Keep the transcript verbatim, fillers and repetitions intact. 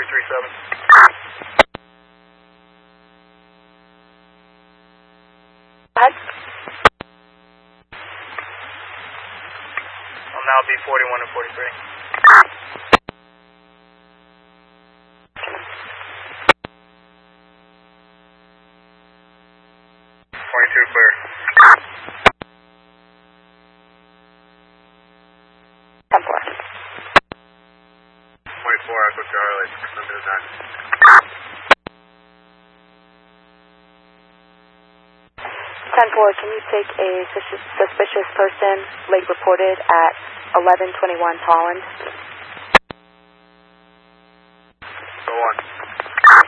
three seven. What? I'll now be forty-one and forty-three. twenty-two clear. ten four. twenty-four, Echo Charlie, number nine. ten four, can you take a sus- suspicious person late reported at eleven twenty-one Tolland?